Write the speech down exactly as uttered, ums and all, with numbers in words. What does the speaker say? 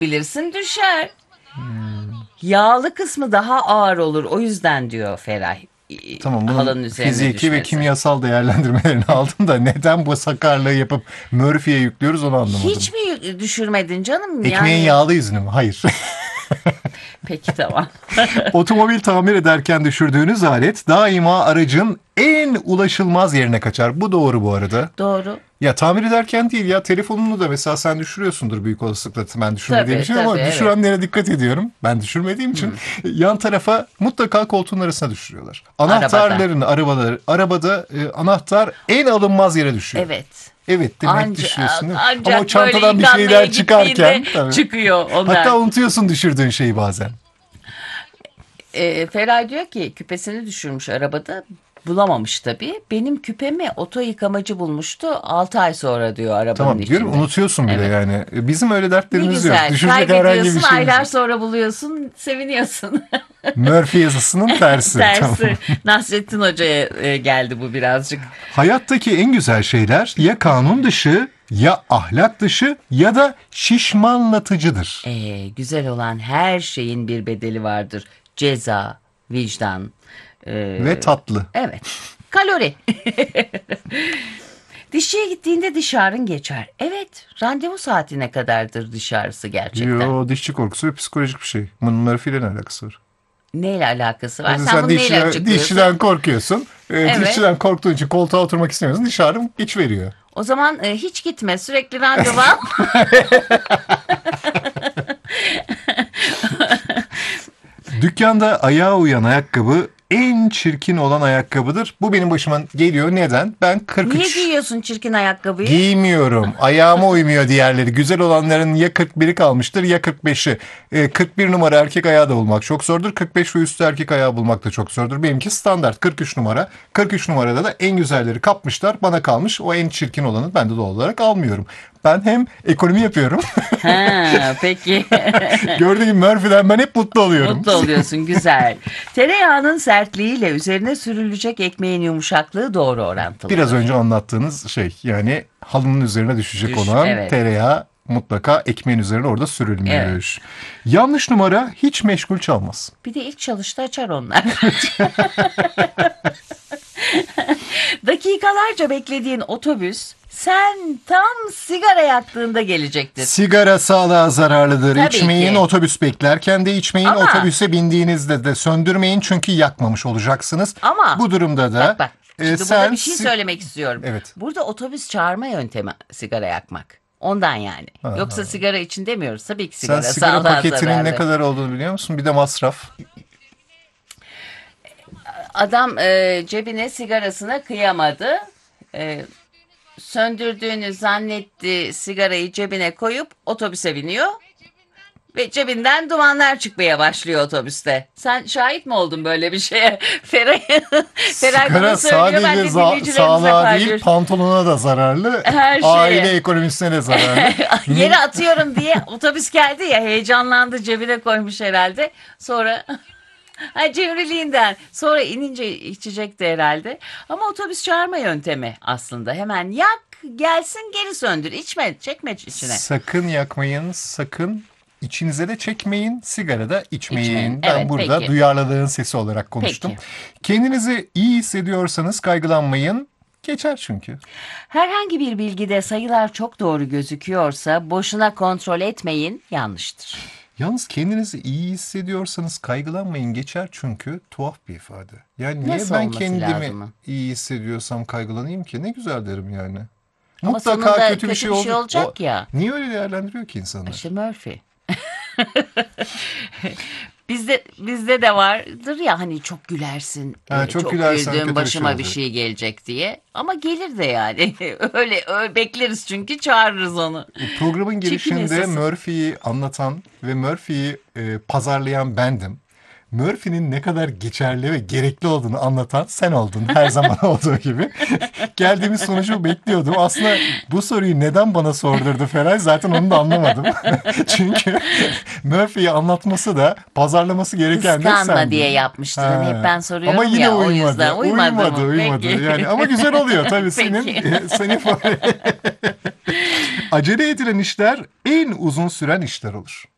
bilirsin düşer. Yağlı kısmı daha ağır olur. O yüzden diyor Feray. e, Tamam, bunun Halının üzerine fiziki ve düşmesi. kimyasal değerlendirmelerini aldım da neden bu sakarlığı yapıp Murphy'ye yüklüyoruz onu anlamadım. Hiç mi düşürmedin canım? Ekmeğin Yani yağlı yüzünü mü? Hayır. peki tamam. Otomobil tamir ederken düşürdüğünüz alet daima aracın en ulaşılmaz yerine kaçar. Bu doğru bu arada. Doğru. Ya tamir ederken değil ya, telefonunu da mesela sen düşürüyorsundur büyük olasılıkla, ben düşürmediğim Tabii, için ama tabii, evet. düşürenlere dikkat ediyorum. Ben düşürmediğim için yan tarafa mutlaka koltuğun arasına düşürüyorlar. Anahtarların arabaları arabada e, anahtar en alınmaz yere düşüyor. Evet. Evet demek Anca- düşüyorsun değil mi? ancak Ama o çantadan böyle bir yıkanmaya şeyler çıkarken gittiğinde tabii. çıkıyor onlar. Hatta unutuyorsun düşürdüğün şeyi bazen. E, Feray diyor ki küpesini düşürmüş arabada. Bulamamış tabii. Benim küpemi oto yıkamacı bulmuştu. altı ay sonra diyor arabanın Tamam içinde. diyorum, unutuyorsun bile Evet. yani. E, Bizim öyle Ne dertlerimiz yok. güzel. Düşürecek herhangi bir Kaybediyorsun, şeyimiz aylar yok. sonra buluyorsun, seviniyorsun. Murphy yazısının tersi. Tamam. Tersi. Nasrettin Hoca'ya e, geldi bu birazcık. Hayattaki en güzel şeyler ya kanun dışı, ya ahlak dışı, ya da şişmanlatıcıdır. E, güzel olan her şeyin bir bedeli vardır. Ceza, vicdan. e, Ve tatlı. Evet. Kalori. Dişçiye gittiğinde diş ağrın geçer. Evet. Randevu saatine kadardır diş ağrısı gerçekten. Yo, dişçi korkusu ve psikolojik bir şey. Bunun Murphy ile ne alakası var? Neyle alakası var? Yani Sen, bunu neyle dişçiden, açıklıyorsun? dişçiden korkuyorsun. E, Evet. Dişçiden korktuğun için koltuğa oturmak istemiyorsun. Diş ağrım geç veriyor. O zaman e, hiç gitme. Sürekli randevu al. Dükkanda ayağa uyan ayakkabı en çirkin olan ayakkabıdır. Bu benim başıma geliyor. Neden? Ben kırk üç Niye giyiyorsun çirkin ayakkabıyı? giymiyorum. Ayağıma uymuyor diğerleri. Güzel olanların ya kırk biri kalmıştır ya kırk beşi. Ee, kırk bir numara erkek ayağı da bulmak çok zordur. kırk beş ve üstü erkek ayağı bulmak da çok zordur. Benimki standart kırk üç numara. kırk üç numarada da en güzelleri kapmışlar. Bana kalmış o en çirkin olanı ben de doğal olarak almıyorum. Ben hem ekonomi yapıyorum. Ha, peki. Gördüğün gibi Murphy'den ben hep mutlu oluyorum. Mutlu oluyorsun, güzel. Tereyağının sertliğiyle üzerine sürülecek ekmeğin yumuşaklığı doğru orantılı. Biraz önce anlattığınız şey, yani halının üzerine düşecek Düş, olan evet. tereyağı mutlaka ekmeğin üzerine orada sürülmüş. Yanlış numara hiç meşgul çalmaz. Bir de ilk çalışta açar onlar. Dakikalarca beklediğin otobüs sen tam sigara yaktığında gelecektir. Sigara sağlığa zararlıdır. Tabii İçmeyin, ki. otobüs beklerken de içmeyin. Ama- Otobüse bindiğinizde de söndürmeyin çünkü yakmamış olacaksınız. Ama- bu durumda da Bak bak. e, Şimdi sen burada bir şey si- söylemek istiyorum. Evet. Burada otobüs çağırma yöntemi sigara yakmak. Ondan yani. Yoksa sigara için demiyoruz. Tabii ki Sen sigara sigara sağlığa paketinin zararlı. ne kadar olduğunu biliyor musun? Bir de masraf. Adam e, cebine sigarasına kıyamadı. E, söndürdüğünü zannetti, sigarayı cebine koyup otobüse biniyor. Ve cebinden dumanlar çıkmaya başlıyor otobüste. Sen şahit mi oldun böyle bir şeye? Feray, Feray Sigara bunu söylüyor. Ben de sadece za- dinleyicilerimize sağlığa değil, paylaşıyorum. pantolona da zararlı. Her şeye. Aile ekonomisine de zararlı. Yere atıyorum diye otobüs geldi ya, heyecanlandı, cebine koymuş herhalde. Sonra ha, cimriliğinden sonra inince içecekti herhalde. Ama otobüs çağırma yöntemi aslında. Hemen yak, gelsin, geri söndür. İçme, çekme içine. Sakın yakmayın, sakın içinize de çekmeyin, sigara da içmeyin. İçmeyin, Ben evet, burada peki. duyarlılığın sesi olarak konuştum. Peki. Kendinizi iyi hissediyorsanız kaygılanmayın. Geçer çünkü. Herhangi bir bilgide sayılar çok doğru gözüküyorsa boşuna kontrol etmeyin, yanlıştır. Yalnız kendinizi iyi hissediyorsanız kaygılanmayın, geçer çünkü tuhaf bir ifade. Yani niye Nasıl ben olması kendimi lazım? iyi hissediyorsam kaygılanayım ki? Ne güzel derim yani. Ama Mutlaka sonunda kötü bir şey, olacak. olacak O- ya. Niye öyle değerlendiriyor ki insanlar? İşte Murphy. Bizde bizde de vardır ya, hani çok gülersin, Ha, e, çok çok, gülersen kötü güldüm, bir başıma şey bir olacak. şey gelecek diye. Ama gelir de yani. öyle, öyle bekleriz çünkü çağırırız onu. Programın Çekim girişinde esası. Murphy'yi anlatan ve Murphy'yi e, pazarlayan bendim. Murphy'nin ne kadar geçerli ve gerekli olduğunu anlatan sen oldun, her zaman olduğu gibi. Geldiğimiz sonucu bekliyordum. Aslında bu soruyu neden bana sordurdu Feray, zaten onu da anlamadım. Çünkü Murphy'yi anlatması da pazarlaması gereken de Kıskanma sendin. diye yapmıştır. Hani hep ben soruyorum ama yine ya, o uymadı. yüzden. Uymadı mı? Uymadı, uymadı. Peki. Yani ama güzel oluyor tabii senin Peki. e, senin acele edilen işler en uzun süren işler olur.